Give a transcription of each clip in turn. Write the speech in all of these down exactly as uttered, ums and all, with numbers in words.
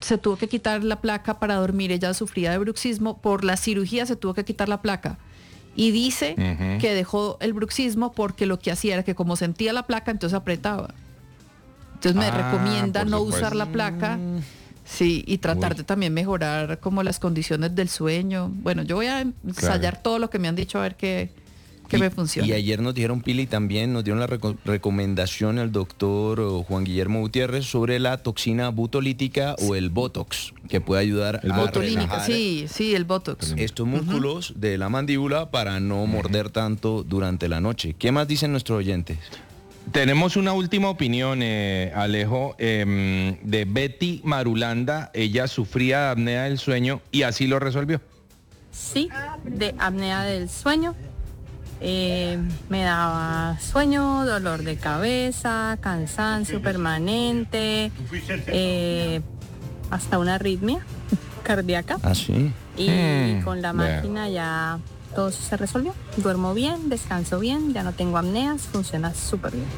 se tuvo que quitar la placa para dormir, ella sufría de bruxismo, por la cirugía se tuvo que quitar la placa. Y dice uh-huh. que dejó el bruxismo porque lo que hacía era que como sentía la placa, entonces apretaba. Entonces me ah, recomienda no supuesto. usar la placa, sí, y tratar Uy. de también mejorar como las condiciones del sueño. Bueno, yo voy a ensayar claro. todo lo que me han dicho a ver qué, qué y, me funciona. Y ayer nos dijeron, Pili, también nos dieron la reco- recomendación el doctor Juan Guillermo Gutiérrez sobre la toxina butolítica o el Botox, que puede ayudar el a relajar sí, sí, el Botox. estos músculos uh-huh. de la mandíbula para no uh-huh. morder tanto durante la noche. ¿Qué más dicen nuestros oyentes? Tenemos una última opinión, eh, Alejo, eh, de Betty Marulanda. Ella sufría de apnea del sueño y así lo resolvió. Sí, de apnea del sueño. Eh, me daba sueño, dolor de cabeza, cansancio permanente, eh, hasta una arritmia cardíaca. ¿Ah, sí? Y mm, con la máquina yeah. ya... todo se resolvió, duermo bien, descanso bien, ya no tengo apneas, funciona súper bien.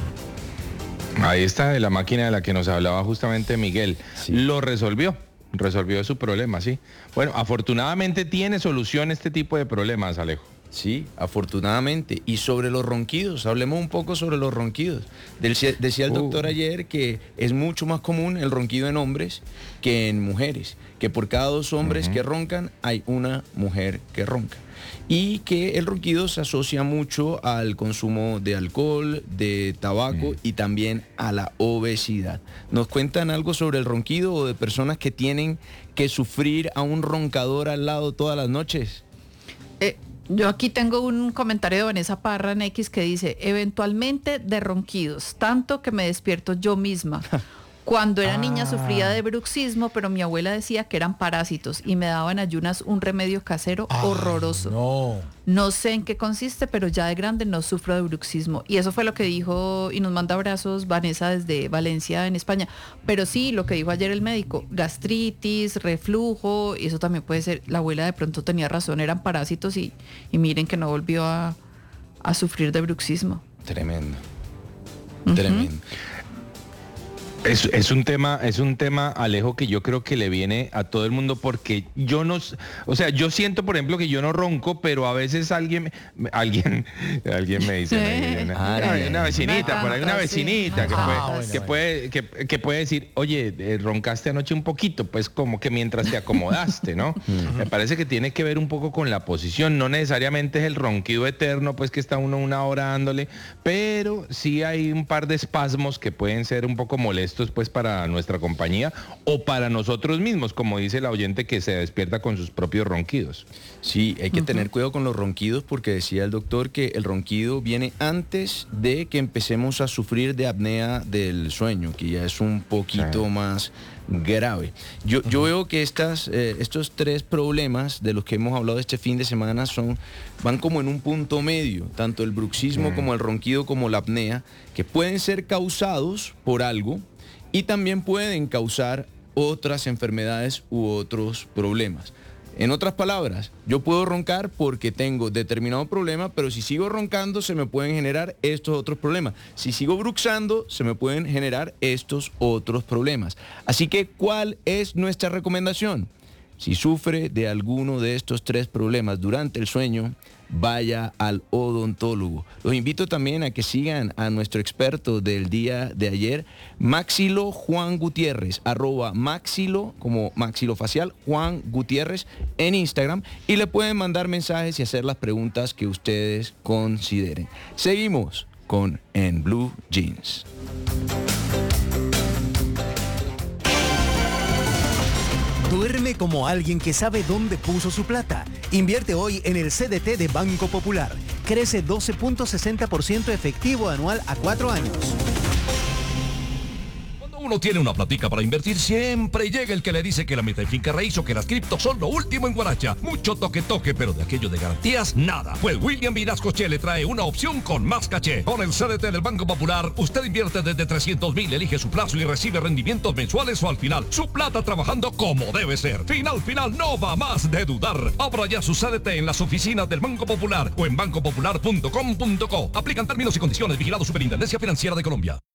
Ahí está, de la máquina de la que nos hablaba justamente Miguel. Sí. Lo resolvió, resolvió su problema, sí. Bueno, afortunadamente tiene solución este tipo de problemas, Alejo. Sí, afortunadamente. Y sobre los ronquidos, hablemos un poco sobre los ronquidos. Del, decía el doctor uh. ayer que es mucho más común el ronquido en hombres que en mujeres, que por cada dos hombres uh-huh. que roncan hay una mujer que ronca. Y que el ronquido se asocia mucho al consumo de alcohol, de tabaco mm. y también a la obesidad. ¿Nos cuentan algo sobre el ronquido o de personas que tienen que sufrir a un roncador al lado todas las noches? Eh, yo aquí tengo un comentario de Vanessa Parra en X que dice, eventualmente de ronquidos, tanto que me despierto yo misma. Cuando era ah. niña sufría de bruxismo, pero mi abuela decía que eran parásitos y me daban ayunas un remedio casero ah, horroroso. No. no sé en qué consiste, pero ya de grande no sufro de bruxismo. Y eso fue lo que dijo, y nos manda abrazos Vanessa desde Valencia, en España. Pero sí, lo que dijo ayer el médico, gastritis, reflujo, y eso también puede ser, la abuela de pronto tenía razón, eran parásitos y, y miren que no volvió a, a sufrir de bruxismo. Tremendo. Uh-huh. Tremendo. Es, es un tema, es un tema, Alejo, que yo creo que le viene a todo el mundo porque yo no, o sea, yo siento, por ejemplo, que yo no ronco, pero a veces alguien, alguien, alguien me dice, ¿no? una, una, una vecinita, por ahí una vecinita que, puede, ah, bueno, que, puede, que, que puede decir, oye, eh, roncaste anoche un poquito, pues como que mientras te acomodaste, ¿no? Me parece que tiene que ver un poco con la posición, no necesariamente es el ronquido eterno, pues que está uno una hora dándole, pero sí hay un par de espasmos que pueden ser un poco molestos pues para nuestra compañía o para nosotros mismos, como dice la oyente que se despierta con sus propios ronquidos. Sí, hay que Uh-huh. tener cuidado con los ronquidos porque decía el doctor que el ronquido viene antes de que empecemos a sufrir de apnea del sueño, que ya es un poquito sí. más grave. Yo, uh-huh. yo veo que estas, eh, estos tres problemas de los que hemos hablado este fin de semana son, van como en un punto medio, tanto el bruxismo uh-huh. como el ronquido como la apnea, que pueden ser causados por algo y también pueden causar otras enfermedades u otros problemas. En otras palabras, yo puedo roncar porque tengo determinado problema, pero si sigo roncando se me pueden generar estos otros problemas. Si sigo bruxando, se me pueden generar estos otros problemas. Así que, ¿cuál es nuestra recomendación? Si sufre de alguno de estos tres problemas durante el sueño, vaya al odontólogo. Los invito también a que sigan a nuestro experto del día de ayer, Maxilo Juan Gutiérrez, arroba Maxilo, como maxilofacial, Juan Gutiérrez, en Instagram, y le pueden mandar mensajes y hacer las preguntas que ustedes consideren. Seguimos con En Blue Jeans. Duerme como alguien que sabe dónde puso su plata. Invierte hoy en el C D T de Banco Popular. Crece doce punto sesenta por ciento efectivo anual a cuatro años. Uno tiene una platica para invertir, siempre llega el que le dice que la meta en finca raíz o que las criptos son lo último en guaracha. Mucho toque toque, pero de aquello de garantías, nada. Pues William Vinascoche le trae una opción con más caché. Con el C D T del Banco Popular, usted invierte desde trescientos mil, elige su plazo y recibe rendimientos mensuales o al final. Su plata trabajando como debe ser. Final, final, no va más de dudar. Abra ya su C D T en las oficinas del Banco Popular o en banco popular punto com punto co. Aplican términos y condiciones. Vigilado Superintendencia Financiera de Colombia.